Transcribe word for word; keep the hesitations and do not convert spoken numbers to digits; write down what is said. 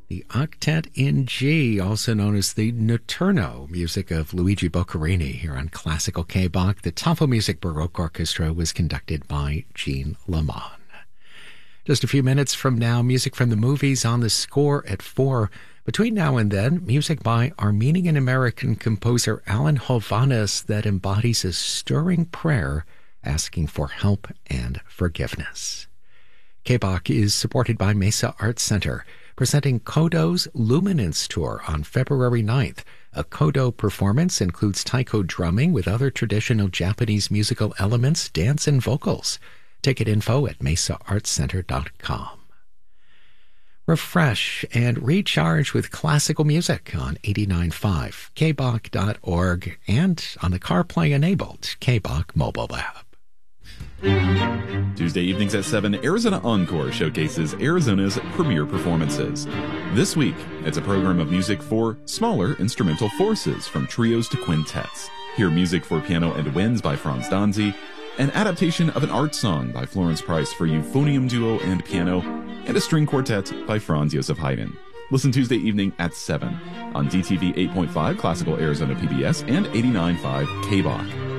The Octet in G, also known as the Notturno, music of Luigi Boccherini here on Classical K-Bach. The Tafel Music Baroque Orchestra was conducted by Jean Lamont. Just a few minutes from now, music from the movies on the score at four. Between now and then, music by Armenian-American composer Alan Hovhaness that embodies a stirring prayer asking for help and forgiveness. K-Bach is supported by Mesa Arts Center, presenting Kodo's Luminance Tour on February ninth. A Kodo performance includes taiko drumming with other traditional Japanese musical elements, dance, and vocals. Ticket info at mesa arts center dot com. Refresh and recharge with classical music on eighty-nine point five K Bach dot org and on the CarPlay-enabled K-Bach mobile app. Tuesday evenings at seven, Arizona Encore showcases Arizona's premier performances. This week, it's a program of music for smaller instrumental forces from trios to quintets. Hear music for piano and winds by Franz Danzi, an adaptation of an art song by Florence Price for euphonium duo and piano, and a string quartet by Franz Joseph Haydn. Listen Tuesday evening at seven on D T V eight point five Classical Arizona P B S and eighty-nine point five K-Bach.